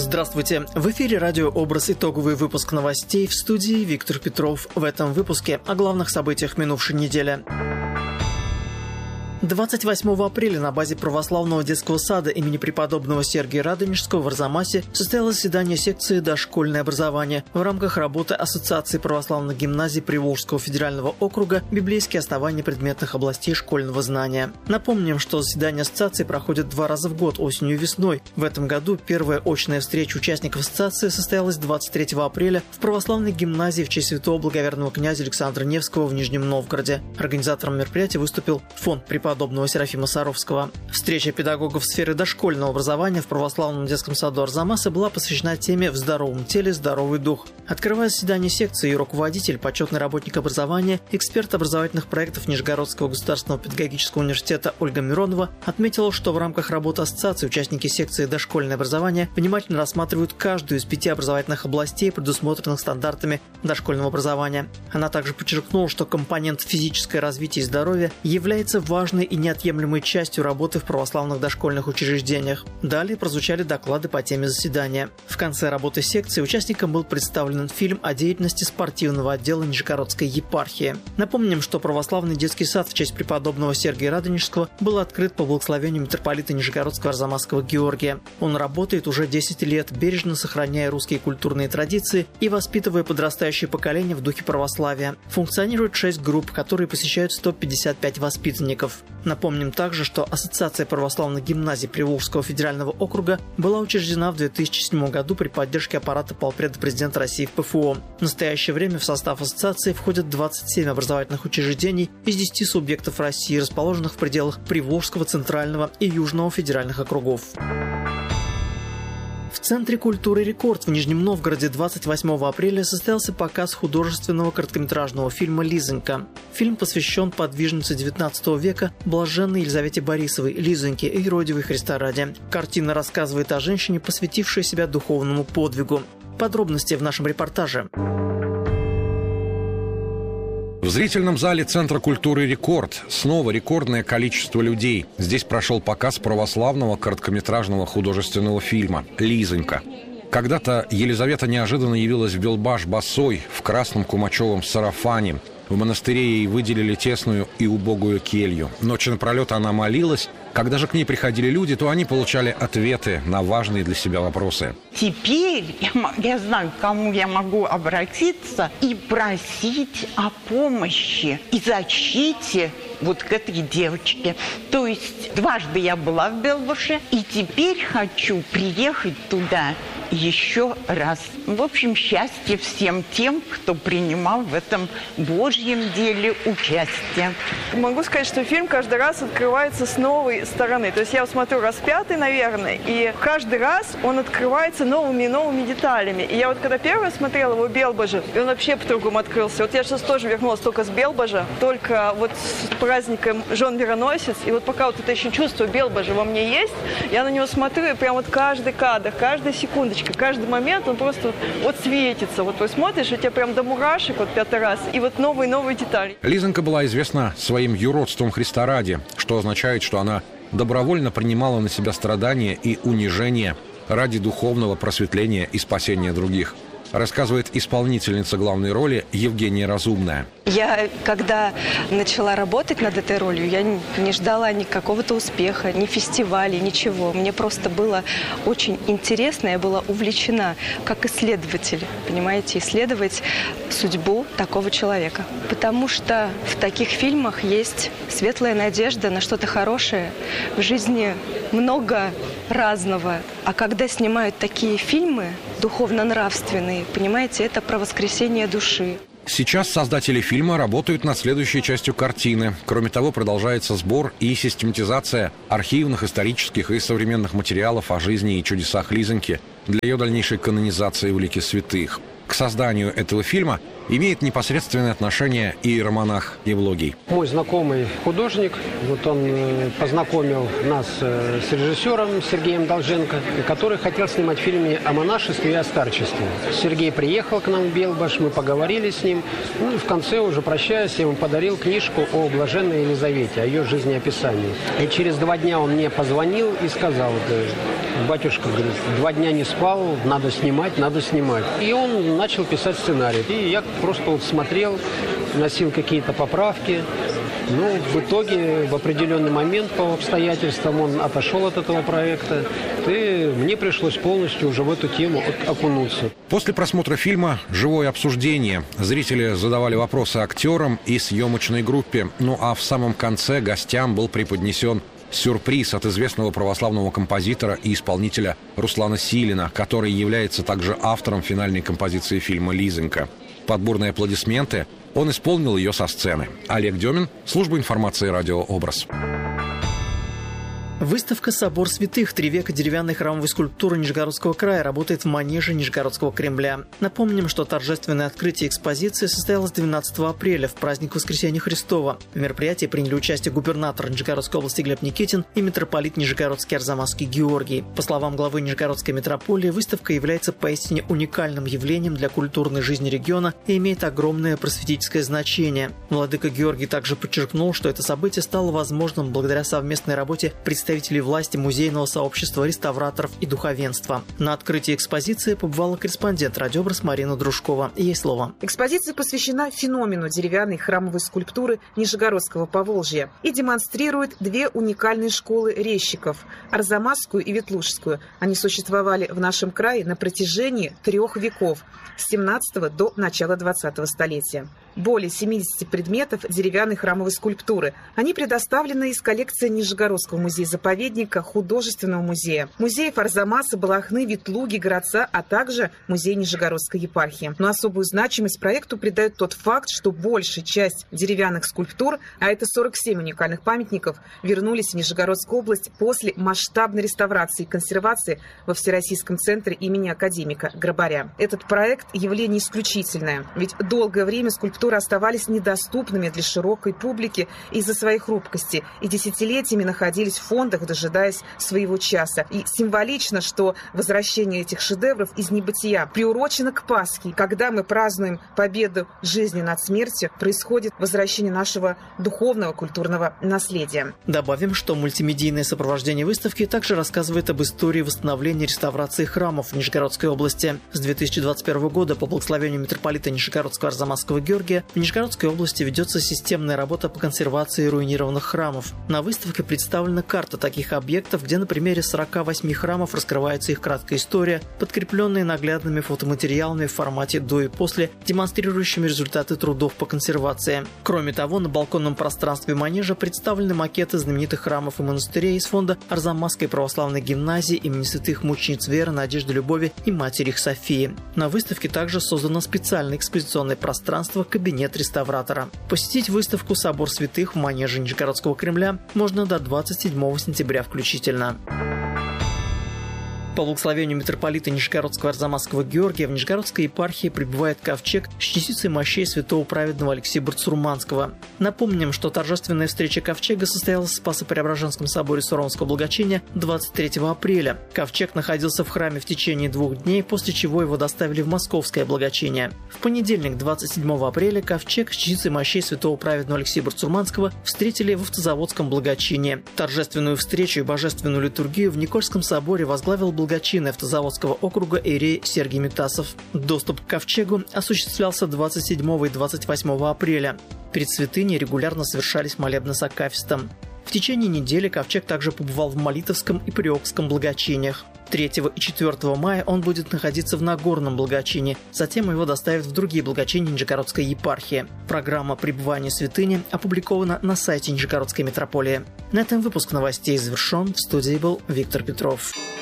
Здравствуйте! В эфире радио «Образ», итоговый выпуск новостей, в студии Виктор Петров. В этом выпуске о главных событиях минувшей недели. 28 апреля на базе православного детского сада имени преподобного Сергия Радонежского в Арзамасе состоялось заседание секции «Дошкольное образование» в рамках работы Ассоциации православных гимназий Приволжского федерального округа «Библейские основания предметных областей школьного знания». Напомним, что заседания ассоциации проходят 2 раза в год, осенью и весной. В этом году первая очная встреча участников ассоциации состоялась 23 апреля в православной гимназии в честь святого благоверного князя Александра Невского в Нижнем Новгороде. Организатором мероприятия выступил фонд преподобного Серафима Саровского. Встреча педагогов сферы дошкольного образования в православном детском саду Арзамаса была посвящена теме «В здоровом теле здоровый дух». Открывая заседание секции, ее руководитель, почетный работник образования, эксперт образовательных проектов Нижегородского государственного педагогического университета Ольга Миронова отметила, что в рамках работы ассоциации участники секции «Дошкольное образование» внимательно рассматривают каждую из 5 образовательных областей, предусмотренных стандартами дошкольного образования. Она также подчеркнула, что компонент физическое развитие и здоровье является важной и неотъемлемой частью работы в православных дошкольных учреждениях. Далее прозвучали доклады по теме заседания. В конце работы секции участникам был представлен фильм о деятельности спортивного отдела Нижегородской епархии. Напомним, что православный детский сад в честь преподобного Сергия Радонежского был открыт по благословению митрополита Нижегородского Арзамасского Георгия. Он работает уже 10 лет, бережно сохраняя русские культурные традиции и воспитывая подрастающее поколение в духе православия. Функционирует 6 групп, которые посещают 155 воспитанников. Напомним также, что Ассоциация православных гимназий Приволжского федерального округа была учреждена в 2007 году при поддержке аппарата полпреда президента России в ПФО. В настоящее время в состав ассоциации входят 27 образовательных учреждений из 10 субъектов России, расположенных в пределах Приволжского, Центрального и Южного федеральных округов. В Центре культуры «Рекорд» в Нижнем Новгороде 28 апреля состоялся показ художественного короткометражного фильма «Лизонька». Фильм посвящен подвижнице XIX века блаженной Елизавете Борисовой, Лизоньке, юродивой Христа ради. Картина рассказывает о женщине, посвятившей себя духовному подвигу. Подробности в нашем репортаже. В зрительном зале Центра культуры «Рекорд» снова рекордное количество людей. Здесь прошел показ православного короткометражного художественного фильма «Лизонька». Когда-то Елизавета неожиданно явилась в Белбаш босой, в красном кумачевом сарафане. В монастыре ей выделили тесную и убогую келью. Ночи напролет она молилась. Когда же к ней приходили люди, то они получали ответы на важные для себя вопросы. Теперь я знаю, к кому я могу обратиться и просить о помощи и защите вот к этой девочке. То есть дважды я была в Белбаше, и теперь хочу приехать туда еще раз. В общем, счастье всем тем, кто принимал в этом Божьем деле участие. Могу сказать, что фильм каждый раз открывается с новой стороны. То есть я смотрю раз 5-й, наверное, и каждый раз он открывается новыми и новыми деталями. И я вот когда первый смотрела его в Белбаже, и он вообще по-другому открылся. Вот я сейчас тоже вернулась только с Белбажа, только вот с праздником Жен Мироносец. И вот пока вот это еще чувство Белбажа во мне есть, я на него смотрю, и прям вот каждый кадр, каждая секундочка, каждый момент, он просто вот светится. Вот ты смотришь, у тебя прям до мурашек вот 5-й раз, и вот новые детали. Лизонька была известна своим юродством Христа ради, что означает, что она добровольно принимала на себя страдания и унижение ради духовного просветления и спасения других. Рассказывает исполнительница главной роли Евгения Разумная. Я, когда начала работать над этой ролью, я не ждала ни какого-то успеха, ни фестивалей, ничего. Мне просто было очень интересно, я была увлечена как исследователь, понимаете, исследовать судьбу такого человека. Потому что в таких фильмах есть светлая надежда на что-то хорошее. В жизни много разного. А когда снимают такие фильмы духовно-нравственные, понимаете, это про воскресение души. Сейчас создатели фильма работают над следующей частью картины. Кроме того, продолжается сбор и систематизация архивных, исторических и современных материалов о жизни и чудесах Лизоньки для ее дальнейшей канонизации в лике святых. К созданию этого фильма имеет непосредственное отношение иеромонах Евлогий. Мой знакомый художник, вот он познакомил нас с режиссером Сергеем Долженко, который хотел снимать фильмы о монашестве и о старчестве. Сергей приехал к нам в Белбаш, мы поговорили с ним. Ну и в конце, уже прощаясь, я ему подарил книжку о блаженной Елизавете, о ее жизнеописании. И через 2 дня он мне позвонил и сказал: батюшка, говорит, 2 дня не спал, надо снимать, надо снимать. И он начал писать сценарий. И я просто вот смотрел, вносил какие-то поправки. Ну, в итоге, в определенный момент по обстоятельствам он отошел от этого проекта. И мне пришлось полностью уже в эту тему окунуться. После просмотра фильма живое обсуждение. Зрители задавали вопросы актерам и съемочной группе. Ну а в самом конце гостям был преподнесен сюрприз от известного православного композитора и исполнителя Руслана Силина, который является также автором финальной композиции фильма «Лизонька». Под бурные аплодисменты он исполнил ее со сцены. Олег Демин, служба информации «Радиообраз». Выставка «Собор святых. 3 века деревянной храмовой скульптуры Нижегородского края» работает в манеже Нижегородского Кремля. Напомним, что торжественное открытие экспозиции состоялось 12 апреля, в праздник Воскресения Христова. В мероприятии приняли участие губернатор Нижегородской области Глеб Никитин и митрополит Нижегородский Арзамасский Георгий. По словам главы Нижегородской митрополии, выставка является поистине уникальным явлением для культурной жизни региона и имеет огромное просветительское значение. Владыка Георгий также подчеркнул, что это событие стало возможным благодаря совместной работе представителей власти, музейного сообщества, реставраторов и духовенства. На открытии экспозиции побывала корреспондент «Радиообраз» Марина Дружкова. Ей слово. Экспозиция посвящена феномену деревянной храмовой скульптуры Нижегородского Поволжья и демонстрирует 2 уникальные школы резчиков – Арзамасскую и Ветлужскую. Они существовали в нашем крае на протяжении 3 веков – с 17 до начала 20 столетия. Более 70 предметов деревянной храмовой скульптуры. Они предоставлены из коллекции Нижегородского музея-заповедника, художественного музея, музеев Арзамаса, Балахны, Ветлуги, Городца, а также музей Нижегородской епархии. Но особую значимость проекту придает тот факт, что большая часть деревянных скульптур, а это 47 уникальных памятников, вернулись в Нижегородскую область после масштабной реставрации и консервации во Всероссийском центре имени академика Грабаря. Этот проект – явление исключительное, ведь долгое время скульптуры оставались недоступными для широкой публики из-за своей хрупкости и десятилетиями находились в фондах, дожидаясь своего часа. И символично, что возвращение этих шедевров из небытия приурочено к Пасхе. Когда мы празднуем победу жизни над смертью, происходит возвращение нашего духовного культурного наследия. Добавим, что мультимедийное сопровождение выставки также рассказывает об истории восстановления и реставрации храмов в Нижегородской области. С 2021 года по благословению митрополита Нижегородского Арзамасского Георгия в Нижегородской области ведется системная работа по консервации руинированных храмов. На выставке представлена карта таких объектов, где на примере 48 храмов раскрывается их краткая история, подкрепленная наглядными фотоматериалами в формате до и после, демонстрирующими результаты трудов по консервации. Кроме того, на балконном пространстве манежа представлены макеты знаменитых храмов и монастырей из фонда Арзамасской православной гимназии имени святых мучениц Веры, Надежды, Любови и Матери их Софии. На выставке также создано специальное экспозиционное пространство «Кабинет реставратора». Посетить выставку «Собор святых» в манеже Нижегородского Кремля можно до 27 сентября включительно. По благословению митрополита Нижегородского Арзамасского Георгия в Нижегородской епархии прибывает ковчег с частицей мощей святого праведного Алексея Барцурманского. Напомним, что торжественная встреча ковчега состоялась в Спасо-Преображенском соборе Суромского благочиния 23 апреля. Ковчег находился в храме в течение 2 дней, после чего его доставили в Московское благочиние. В понедельник, 27 апреля, ковчег с частицей мощей святого праведного Алексея Барцурманского встретили в Автозаводском благочинии. Торжественную встречу и божественную литургию в Никольском соборе возглавил благочинный Автозаводского округа иерей Сергий Митасов. Доступ к ковчегу осуществлялся 27 и 28 апреля. Перед святыней регулярно совершались молебны с акафистом. В течение недели ковчег также побывал в Молитовском и Приокском благочиниях. 3 и 4 мая он будет находиться в Нагорном благочинии, затем его доставят в другие благочиния Нижегородской епархии. Программа пребывания святыни опубликована на сайте Нижегородской митрополии. На этом выпуск новостей завершен. В студии был Виктор Петров.